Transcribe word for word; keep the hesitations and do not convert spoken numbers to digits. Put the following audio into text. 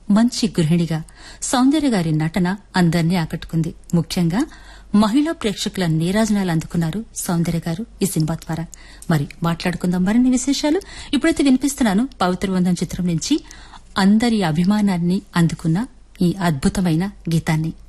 మంచి గృహిణిగా సౌందర్య గారి నటన అందర్నీ ఆకట్టుకుంది. ముఖ్యంగా మహిళా ప్రేక్షకుల నీరాజనాలు అందుకున్నారు సౌందర్య గారు ఈ సినిమా ద్వారా. మరి మాట్లాడుకుందాం మరిన్ని విశేషాలు. ఇప్పుడైతే వినిపిస్తున్నాను పవిత్ర బంధం చిత్రం నుంచి అందరి అభిమానాన్ని అందుకున్న ఈ అద్భుతమైన గీతాన్ని.